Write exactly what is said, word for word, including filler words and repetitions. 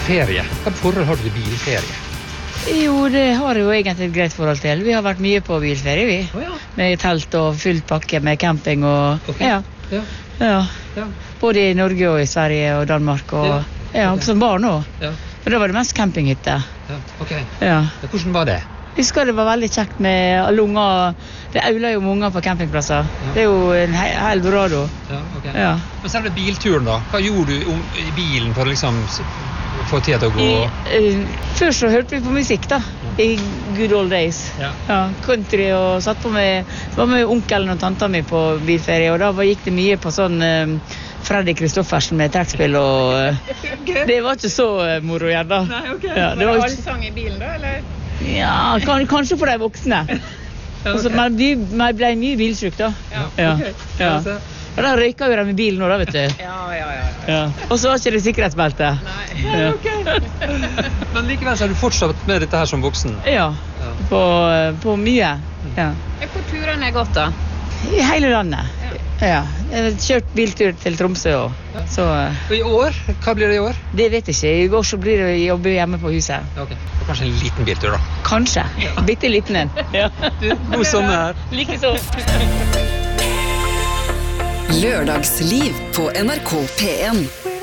bilferie. Hva forhold har du til bilferie? Jo, det har jeg jo egentlig et greit forhold til. Vi har vært mye på bilferie, vi. Å ja. Med telt og fullt pakke med camping og... Ok. Ja, Ja. ja. Ja. Både i Norge og i Sverige og Danmark og... Ja. Ja, Ok. som barn også. Ja. Men da var det mest campinghytte. Ja. Ok. Ja. Ja, hvordan var det? Jeg husker det var veldig kjekt med alle unger. Det auler jo med unger på campingplasser. Ja. Det er jo en he- Eldorado. Ja, ok. Ja. Men selve bilturen da, hva gjorde du om, i bilen for å liksom s- få tida til å gå? I, eh, før så hørte vi på musikk da, i good old days. Ja. Ja, country og satt på med, var med onkelen og tanta mi på bilferie, og da var, gikk det mye på sånn eh, Freddy Kristoffersen med trekkspill, og eh, det var ikke så eh, moro igjen da. Nei, ok. Ja, var det det var ikke- allsang i bilen da, eller? Ja, kan, kanskje for de voksne. Og så, men vi vi ble mye bilsyk da. Ja, Ja. ok. Ja. Ja. Og da røyka jo de i bilen nå da, vet du. Ja, ja, ja. Ja. Og så var ikke det sikkerhetsbelte. Nei. Ja. Men likevel så har du fortsatt med dette her som voksen. Ja, Ja. på, på mye. Ja. Hvor turene er gått da? I hele landet. Ja. Jeg har kjørt biltur til Tromsø også. Så Og i år, hva blir det i år? det vet jeg ikke. I år så blir det å jobbe hjemme på huset. Ja, ok. Og kanskje en liten biltur da. Kanskje. Bitte liten en. Ja. God sommer. Like så. Lørdagsliv på N R K P en.